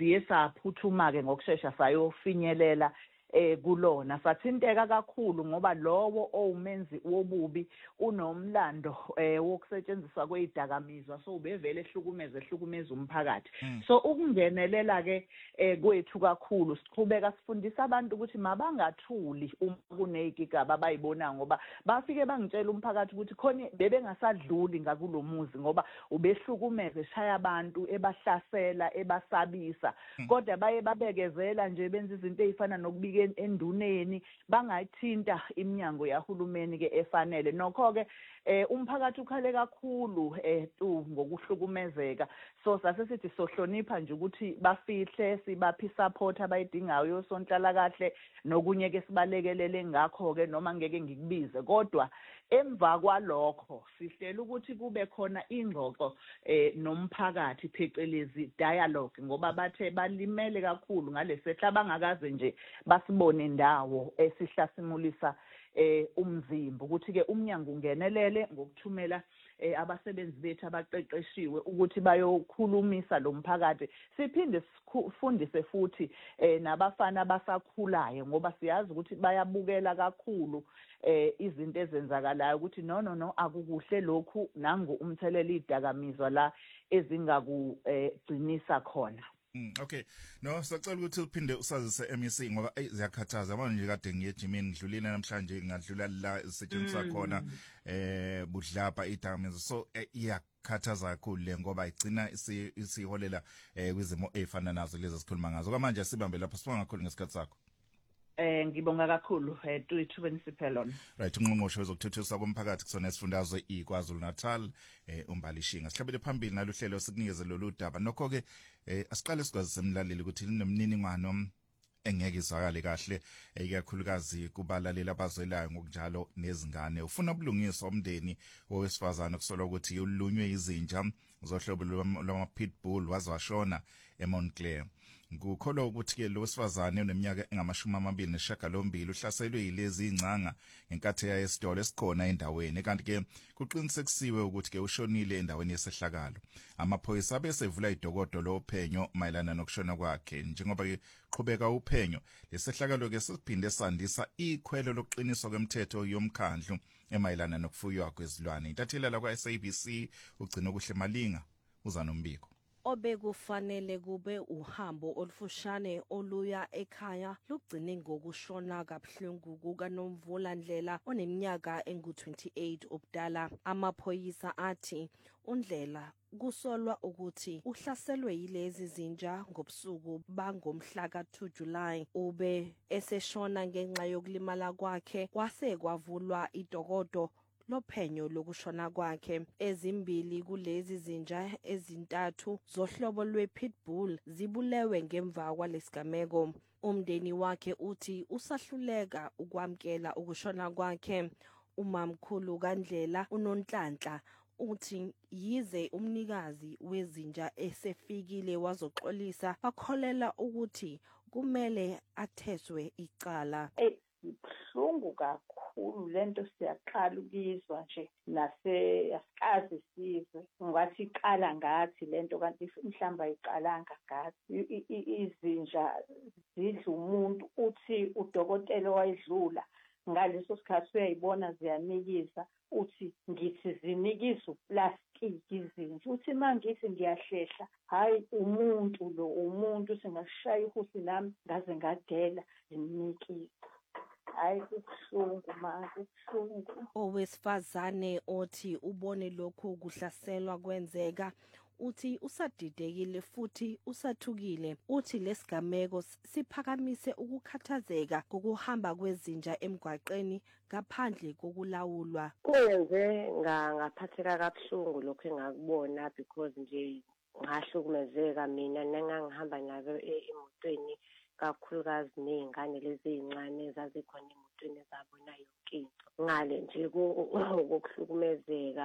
siye saphuthuma ke ngokusheshsha sayofinyelela kulona sathinteka kakhulu ngoba lowo owumenzi wobubi unomlando wokusetshenziswa kwezidakamizwa so ubevele ehlukumeza umphakathi so ukungenelela ke kwethu kakhulu siqhubeka sifundisa abantu ukuthi mabangathuli uma kunezigaba abayibona ngoba bafike bangitshela umphakathi ukuthi khona bebengasadluli ngakulomuzi ngoba ubehlukumeza eshaya abantu ebahlasela ebasabisa kodwa baye babekezela nje benza izinto ezifana nokubika enduneni bangayithinta iminyango yahulumeni ke efanele nokho ke umphakathi ukhale kakhulu ngokuhlukumezeka so sase sithi sohlonipha nje ukuthi bafihle sibaphi support abayidingayo yosonhlala kahle nokunye ke sibalekelele ngakho ke noma ngeke ngikubize kodwa emva kwalokho sihlela ukuthi kube khona ingxoxo nomphakathi phecelezi dialogue ngoba bathe balimele kakhulu ngalesehla bangakaze nje basibone indawo esihlasimulisa umzimba ukuthi ke umnyango ungenelele ngokuthumela abasebenzi bethu abaqeqeshiwe ukuthi bayokhulumisa lo mphakathi siphinde sifundise futhi nabafana abasakhulayo ngoba siyazi ukuthi bayabukela kakhulu izinto ezenzakalayo ukuthi no akukuhle lokhu nangu umthelela idakamizwa la ezingakugcinisa khona. Okay, no sicela ukuthi uphinde usazise MEC ngoba ziyakhathaza manje kade ngiye ejimini ngidlulile namhlanje ngadlula la isetshenziswa khona budlapha idakamizwa so iyakhathaza kakhulu le ngoba igcina isiholela kwizimo ezifana nazo lezi sikhuluma ngazo manje sibambe lapho sifuna kakhulu ngesikhathi sakho. Ngibonga kakhulu ithuba nisiphe lona. Right ungqongqoshe wezokuthuthukiswa komphakathi kusona isifundazwe iKwaZulu Natal uMbalishinga sihlabele phambili naluhlelo sikunikeze lolu daba nokho ke asiqale sikwazi semlaleli ukuthi linomniningwano engeke izwakale kahle ikakhulukazi kubalaleli abazwelayo ngokunjalo nezingane ufuna ubulungiswa umndeni owesifazana kusolwa ukuthi ulunywe izinja zohlobo lwama pitbull wazwashona eMontclair. Ngukholwa ukuthi ke lo wesifazane oneminyaka engama-28 uhlaselwe yilezi ingcanga ngenkathi yesitolo esikhona endaweni kanti ke kuqinisekisiwe ukuthi ke ushonile endaweni yesehlakalo. Amaphoyisa bese evula idokodo lophenyo mayelana nokushona kwakhe njengoba ke qhubeka uphenyo lesehlakalo ke siphinde sandisa ikhwelo lokuqiniswa kwemthetho yomkhandlu emayelana nokufuywa kwezilwane. Intathelela kwa-SABC ugcina okuhle Malinga uza nombiko. Obekufanele kube uhambo olufushane oluya ekhaya lugcine ngokushona kabuhlungu kukaNomvula Ndlela oneminyaka engu-28 ubudala. Amaphoyisa athi uNdlela kusolwa ukuthi uhlaselwe yilezi zinja ngobusuku bangomhla ka-2 July ube eseshona ngenxa yokulimala kwakhe kwase kwavulwa idokodo lophenyo lokushona kwakhe. Ezimbili kulezi zinja ezintathu zohlobo lwe-pitbull zibulewe ngemva kwalesigameko. Umndeni wakhe uthi usahluleka ukwamkela ukushona kwakhe. Umamkhulu kaNdlela uNonhlanhla uthi yize umnikazi wezinja esefikile wazoxolisa bakholela ukuthi kumele atheswe icala. Buhlungu kakhulu lento siyaqala ukuyizwa nje asikaze sizwe ngathi iqala ngathi lento kanti mhlamba iqalanga ngathi izinja zidla umuntu uthi udokotela wayidlula ngaleso sikhathi uyayibona ziyanikiza uthi ngithi zinikiza uplastiki izinja uthi mangithi ngiyahlehla hayi umuntu singashaya ihusi nami ngaze ngadela zinikiza. Hayi kubuhlungu kubuhlungu. Owesifazane othi ubone lokho kuhlaselwa kwenzeka uthi usadidekile futhi usathukile. Uthi lesigameko siphakamise ukukhathazeka kokuhamba kwezinja emgwaqeni ngaphandle kokulawulwa. Kwenze ngaphatheka kabuhlungu lokho engakubona because nje ngahlukumezeka mina nengangihamba nabo emotweni kakhulukazi ney'ngane lezi ey'ncane ezazikhona emotweni zabo nayo yonkinto. Ngale nje kokuhlukumezeka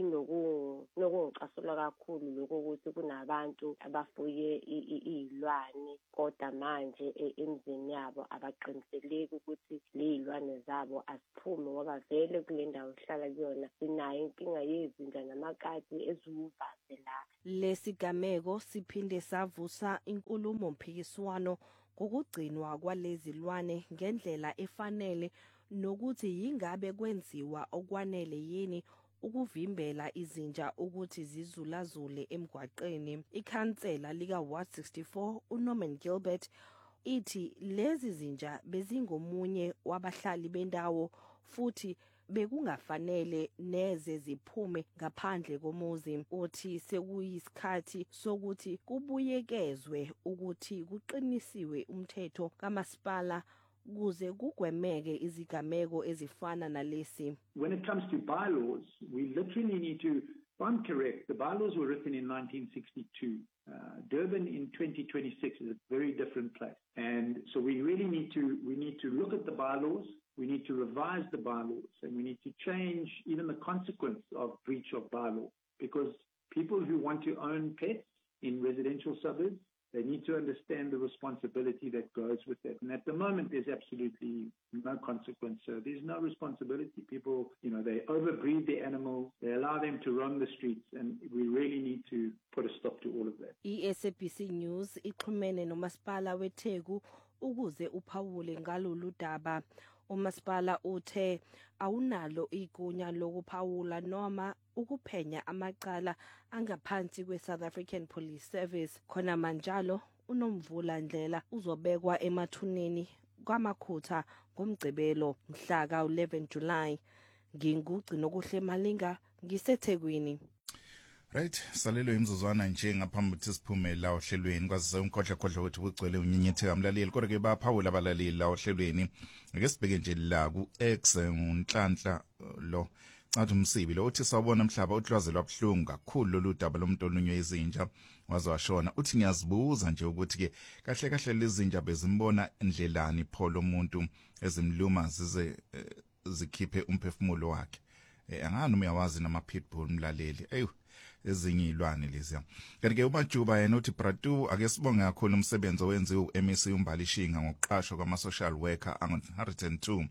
inokungicasula kakhulu lokho ukuthi kunabantu abafuye iy'lwane kodwa manje emizini yabo abaqiniseleki ukuthi ley'lwane zabo aziphume ngoba vele kule ndawo esihlala kuyona sinayo inkinga yezinja namakati eziwuvaze la. Lesi gameko siphinde savusa inkulumo mpikiswano ngokugcinwa kwalezi lwane ngendlela efanele nokuthi yingabe kwenziwa okwanele yini ukuvimbela izinja ukuthi zizulazule emgwaqeni. Ikhansela lika Ward 64 uNorman Gilbert ithi lezi zinja bezingomunye wabahlali bendawo futhi bekungafanele neze ziphume ngaphandle komuzi. Uthi sekuyisikhathi sokuthi kubuyekezwe ukuthi kuqinisiwe umthetho kamasipala kuze kugwemeke izigameko ezifana nalesi. When it comes to bylaws, we literally need to, if I'm correct, the bylaws were written in 1962. Durban in 2026 is a very different place. And so we really need to look at the bylaws, we need to revise the bylaws, and we need to change even the consequence of breach of bylaw. Because people who want to own pets in residential suburbs, they need to understand the responsibility that goes with that. And at the moment, there's absolutely no consequence. So there's no responsibility. People, they overbreed the animals, they allow them to roam the streets, and we really need to put a stop to all of that. I-SABC News ixhumene nomasipala weTheku ukuze uphawule ngalolu daba. Umasipala uthe awunalo igunya lokuphawula noma ukuphenya amacala angaphansi kwe-South African Police Service. Khona manjalo uNomvula Ndlela uzobekwa emathuneni kwamakhutha ngomgcibelo mhla ka-11 July. Ngingugcino kuhle Malinga ngiseThekwini. Right, salelo imzuzwana nje ngaphambi ukuthi siphume la ohlelweni kwazise umkhodla ukuthi kugcwele unyenyetheka umlaleli kodwa ke baphawula abalaleli la ohlelweni ngeke sibheke nje la ku X unhlanhla lo cathi umsibi lo uthi sawubona mhlaba uhlwazelwa abhlungu kakhulu lolu daba lomuntu olunywe izinja waze washona. Uthi ngiyazibuza nje ukuthi ke kahle lezi zinja bezimbona endlelani pho lo muntu ezimluma zize zikhiphe umphefumulo wakhe. Angani uyawazi nama pitbull mlaleli ezinye ilwane lezi. Kanti ke uMajuba yena uthi Bratu ake sibonge kakhulu umsebenzi owenziwe uMEC uMbalishinga ngokuqashwa kwama social worker angu-102.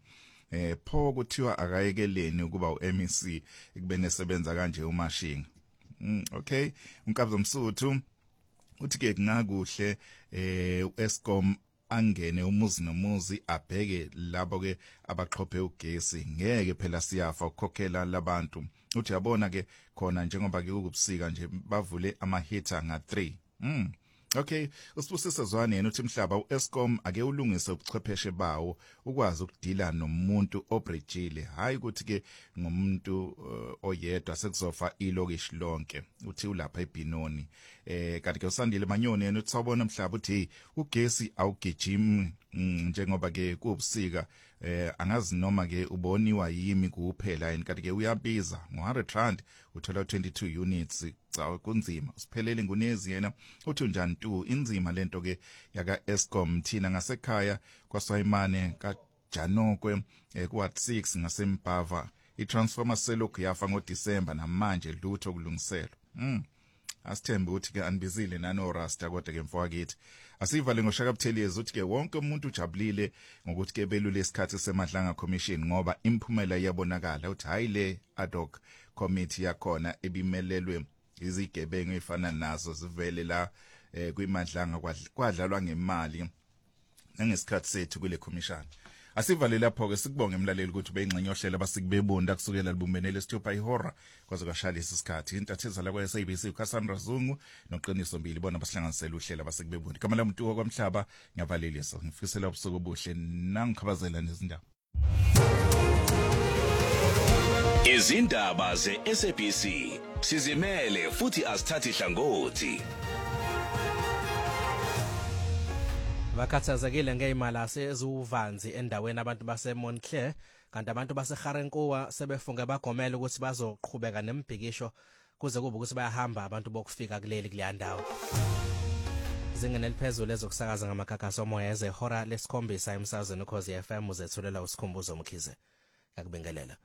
Pho kuthiwa akayekeleni ukuba uMEC ekubene sebenza kanje uMashinga. Okay, uNkabzo Msuthu uthi ke kungakuhle uEskom angene umuzi nomuzi abheke labo ke abaqhophe ugesi ngeke phela siyafa ukukhokhela labantu. Uthi yabona ke khona njengoba ke ukubusika nje bavule ama-heater nga3. Okay, usibusise Zwane yena uthi mhlaba uEskom ake ulungise ubuchwepheshe bawo ukwazi ukudila nomuntu obrijile hayi ukuthi ke ngomuntu oyedwa sekuzofa ilokishi lonke. Uthi ulapha eBinoni. Kanti ke uSandile Manyoni yena uthi sawubona mhlaba uthi ugesi awugijimi njengoba ke kubusika angazi noma ke uboniwa yimi kuphela yini kanti ke uyabiza ngo100 uthola 22 units kunzima usiphelele ngunezi yena uthi njani tu inzima lento ke yaka Eskom thina ngasekhaya kwaSwayimane kaJanokwe ku6 ngasempava itransformer selokhu yafa ngoDisemba namanje lutho kulungiselwa. Asithembe ukuthi ke anibizile nano Rasta kodwa ke mfowethu asivale ngoShaka Buthelezi uthi ke wonke umuntu ujabulile ngokuthi ke belule isikhathi semadlanga commission ngoba imphumela iyabonakala uthi hayi le ad hoc committee yakhona ebimelelwe izigebengu efana nazo zivele la kwimadlanga kwadlalwa ngemali nangesikhathi sethu kule commission. Asivale lapho ke sikubonge emlaleli ukuthi ubengxenye ohlela basikubebunda kusukela libumbenele sithupha ihora kwaze kwashalisa isikhathi intatheza la kwa SABC uKhasandra Zungu noqiniso mbili bona basihlanganisela uhlela basikubebunda. Igama lami Mtuko kwaMhlaba ngiyavalelisa ngifisela ubusuku obuhle nangikhabazela nezindaba. Izindaba ze-SABC sizimele futhi asithathi hlangothi. Bakhathazekile ngeyimali ezuvanzi endaweni abantu base Montclair kanti abantu base Garenkowa sebefunge bagomela ukuthi bazoqhubeka nemibhikisho kuze kube ukuthi bayahamba abantu bokufika kuleli kuleya ndawo. zingene liphezulu ezokusakaza ngamakhakhasi omoya ezehora lesikhombisa emsazweni ukhozi FM uzethulela usikhumbuzo Mkhize yakubingelela.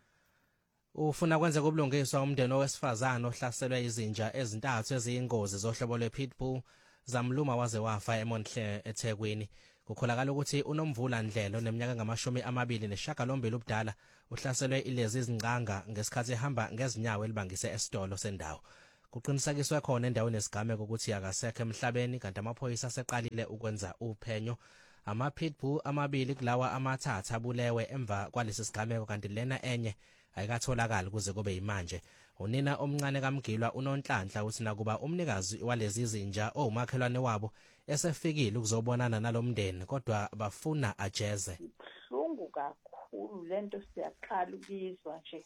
Ufuna kwenza kubulungiswa umndeni owesifazane ohlaselwe izinja ezintathu eziyingozi zohlobo lwePitbull zamluma waze wafa eMonhle eThekwini. Kukholakala ukuthi uNomvula Ndlela oneminyaka ngama-28 ubudala uhlaselwe ilezi izingqanga ngesikhathi ehamba ngezinyawo elibangise esitolo sendawo. Kuqinisekiswe khona endaweni esigameko ukuthi akasekho emhlabeni kanti amaphoyisa aseqalile ukwenza uphenyo. Ama-Pitbull amabili kulawa amathathu abulewe emva kwalesi sigameko kanti lena enye ayikatholakali kuze kube yimanje. Unina omncane kaMgilwa uNonhlanhla uthi nakuba umnikazi walezi zinja owumakhelwane wabo esefikile ukuzobonana nalomndeni kodwa bafuna ajeze. Buhlungu kakhulu lento siyaqala ukuyizwa nje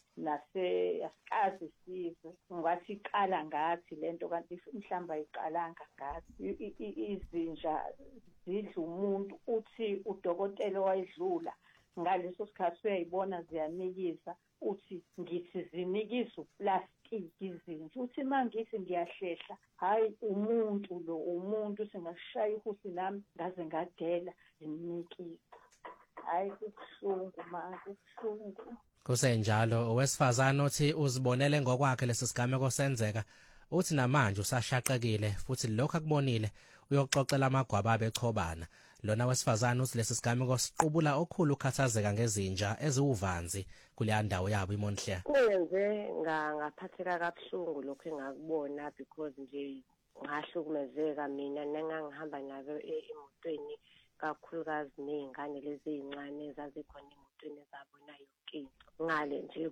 asikaze sizwe ngathi iqala ngathi lento kanti mhlamba iqalanga ngathi izinja zidla umuntu uthi udokotela wayidlula ngaleso sikhathi uyayibona ziyanikisa uthi ngithi zinikiza uplastic izinja uthi mangithi ngiyahlehla hayi umuntu singashaya uhusi nami ngaze ngadela zinikiza hayi kubuhlungu manje kubuhlungu. Kusenjalo owesifazane othi uzibonele ngokwakhe lesi sigameko senzeka uthi namanje usashaqekile futhi lokho akubonile uyoxoxela amagwaba abechobana. Lona wesifazane uthi lesi sigameko siqubula okukhulu ukhathazeka ngezinja eziwuvanzi kuleya ndawo yabo iMonhle. Kuyenze ngaphatheka kabuhlungu lokho engakubona because nje ngahlukumezeka mina nengangihamba nabo emotweni kakhulukazi nezingane lezi ezincane ezazikhona emotweni ezabona yonke ngale nje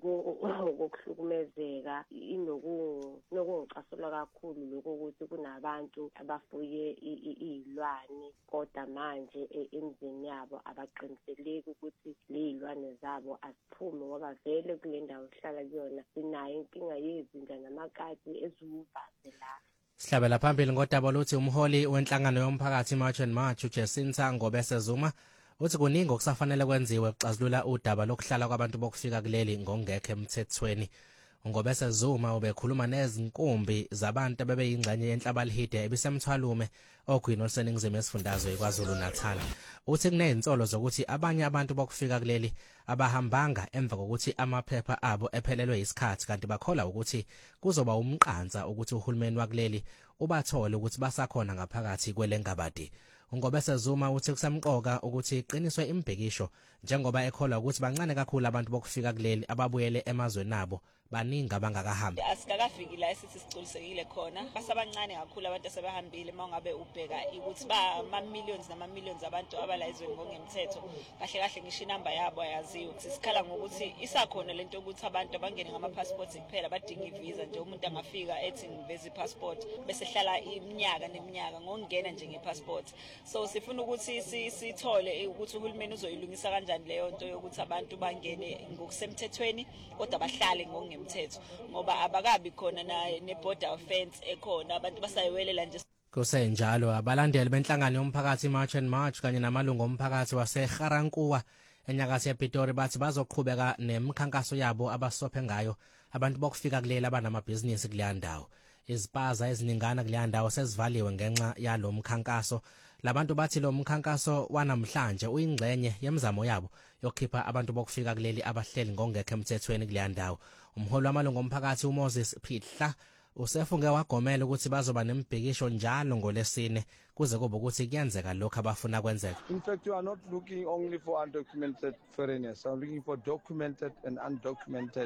ukuhlukumezeka inokungicasula kakhulu lokho ukuthi kunabantu abafuye izilwane kodwa manje emzini yabo abaqiniseleki ukuthi lezilwane zabo asiphumi ngoba vele kule ndawo sihlala kuyona sinayo inkinga yezinja namakati eziwuvazi la. Sihlabela phambili ngodaba luthi umholi wenhlangano yomphakathi March and March uJacinta Ngobese Zuma uthi kuningi okusafanele kwenziwe ukuxazulula udaba lokuhlala kwabantu bokufika kuleli ngongekho emthethweni. Ngobese Zuma ubekhuluma nezinkumbi zabantu abebeyingxenye yenhlabalihide ebisemthwalume ogwini oluseningizimu esifundazwe kwaZulu Natal. Uthi kunezinsolo zokuthi abanye abantu bokufika kuleli abahambanga emva kokuthi amaphepha abo ephelelwe isikhathi kanti bakhola ukuthi kuzoba umqanza ukuthi uhulumeni wakuleli ubathole ukuthi basakhona ngaphakathi kwelengabadi. Ngobese Zuma uthi kusemqoka ukuthi iqiniswe imbhekisho njengoba ekholwa ukuthi bancane kakhulu abantu bokufika kuleli ababuyele emazweni abo baningi abangakahambi. Asikakafiki la esithi siculisekile khona basabancane kakhulu abantu asebahambile mangabe ubheka ukuthi ba ama-millions nama-millions abantu abala ezweni ngongemthetho kahle ngisho inamba yabo ayaziwe. Sisikhala ngokuthi isakhona lento ukuthi abantu abangene ngama-passports kuphela badinga ivisa nje umuntu angafika ethi ngiveza i-passport bese hlala iminyaka neminyaka ngokungena nje nge-passport. So sifuna ukuthi sithole ukuthi uhulumeni uzoyilungisa kanjani leyo nto yokuthi abantu bangene ngokusemthethweni kodwa bahlale ngongemthetho ngoba abakabi khona ne-border offense ekhona abantu basayiwelela nje. Kusenjalo abalandeli benhlangano yomphakathi March and March kanye namalungu omphakathi waseGarankuwa enyakatho yePitori bathi bazoqhubeka nemikhankaso yabo abasophe ngayo abantu bokufika kuleli abanamabhizinisi kuleya ndawo. Izipaza eziningana kuleya ndawo sezivaliwe ngenxa yalo mkhankaso. Labantu bathi lo mkhankaso wanamhlanje uyingxenye yemizamo yabo yokukhipha abantu bokufika kuleli abahleli ngongekho emthethweni kuleya ndawo. Umholi wamalungu omphakathi uMoses Phihla usefunge wagomela ukuthi bazoba nembhekisho njalo ngoLesine kuze kube ukuthi kuyenzeka lokho abafuna kwenzeka. In fact, you are not looking only for undocumented foreigners. I'm looking for documented and undocumented.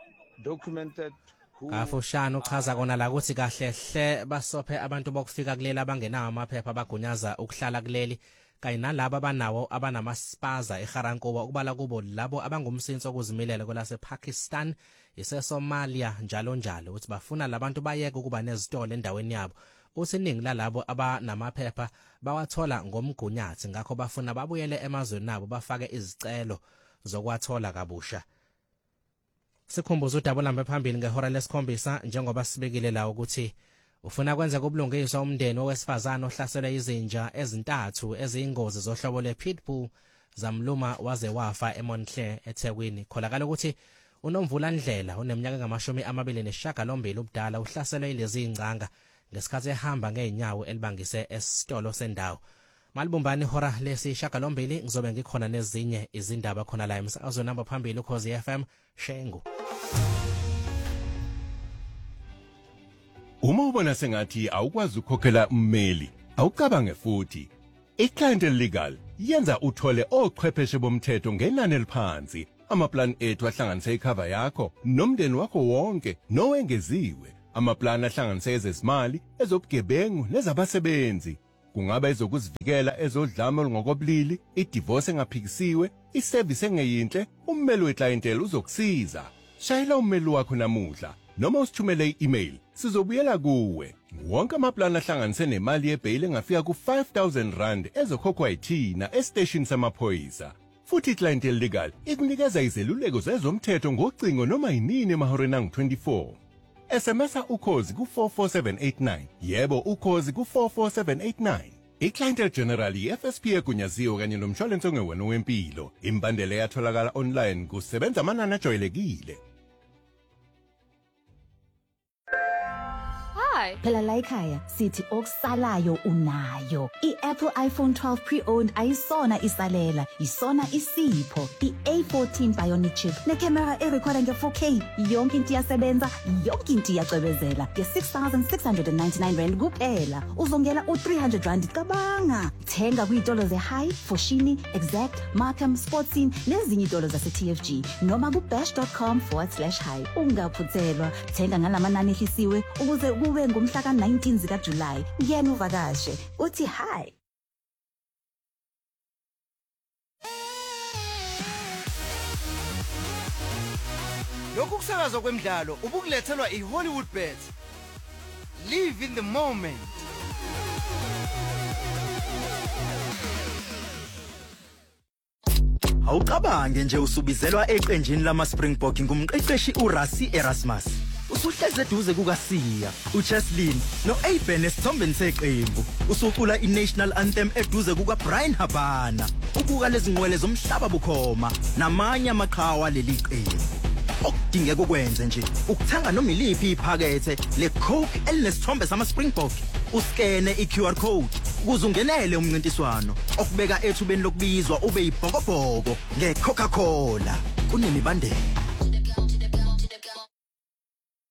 Kafushana uchaza kona la ukuthi kahlehle basophe abantu bokufika kuleli abangenawo amaphepha abagunyaza ukuhlala kuleli kanye nalabo abanawo abanamaspaza eGarankuwa ukubala kubo labo abangumsinso okuzimilela kwelasePakistan iseSomalia njalo uthi bafuna labantu bayeke ukuba nezitolo endaweni yabo. Uthi iningi lalabo abanamaphepha bawathola ngomgunyathi ngakho bafuna babuyele emazweni nabo bafake izicelo zokwathola kabusha. Sikhumbuza udaba lambe phambili ngehora lesikhombisa njengoba sibekile la ukuthi ufuna kwenza kubulungiswa umndeni owesifazane ohlaselwe izinja ezintathu eziyingozi zohlobo lwePitbull zamluma waze wafa eMonhle eThekwini. Kholakala ukuthi uNomvula Ndlela oneminyaka ngama-28 ubudala uhlaselwe ilezi ingcanga ngesikhathi ehamba ngeenyawo elibangise esitolo sendawo. Malibumbani ihora lesishagalombili ngizobe ngikhona nezinye izindaba khona la emsakazo namba phambili Ukhozi FM Shengu. Uma ubona sengathi awukwazi ukukhokhela ummeli, awucabange futhi. iClientele Legal yenza uthole ochwepheshe bomthetho ngenani eliphansi. Amaplan ethu ahlanganise icover yakho nomndeni wakho wonke nowengeziwe. Amaplan ahlanganise ezezimali, ezobugebengu nezabasebenzi. Kungaba ezokuzivikela ezodlame olungokobulili, idivorce engaphikisiwe, iservice engeyinhle, ummeli weClientele uzokusiza. Shayela ummeli wakho namuhla noma usithumele i-email, sizobuyela kuwe. Wonke amaplan ahlanganise nemali yebail engafika ku R5,000 ezokhokhwa yithina estation samaphoyisa. Futhi iClientele Legal ikunikeza izeluleko zezomthetho ngocingo noma yinini emahoreni angu-24. SMS Ukhozi ku44789. Yebo, Ukhozi ku44789. iClientele General FSP egunyaziwe kanye nomshwalense ongewena wempilo. Imbandela yatholakala online kusebenza amanani ajwayelekile. Phela la ekhaya sithi okusalayo unayo. I-Apple iPhone 12 pre-owned ayisona isalela, isona isipho. I-A14 Bionic chip necamera erekhoda nge-4K. Yonke into iyasebenza, yonke into iyacwebezela. nge-R6,699 kuphela. Uzongela u-R300 cabanga. Thenga kuyitolo ze-High, Foschini, Exact, Markham, Sportscene nezinye itolo zase-TFG noma ku-bash.com/high. Ungaphuthelwa, thenga ngalamanani ehisiwe ukuze kube ngomhla ka-19 zikaJulayi. Ngiyena uvakashe uthi hi. Lokhu kusakazwa kwemidlalo ubukulethelwa iHollywood Bet. Live in the moment. Awucabange nje usubizelwa eqenjini lama Springbok ngumqeqeshi uRassie Erasmus. Usuhleze eduze kukaSiya, uCheslin noAben esithombeni seqembu. Usucula iNational Anthem eduze kukaBrian Habana. Ubuka lezi ngwele zomhlaba bukhoma namanye amaqhawe leli qembu. Okudingeka ukwenze nje ukuthenga noma iliphi iphakethe leCoke elinesithombe sama Springbok. Uskene iQR code ukuze ungenele umncintiswano okubeka ethubeni lokubizwa ube yibhokobhoko ngeCoca-Cola. Kunemibandela.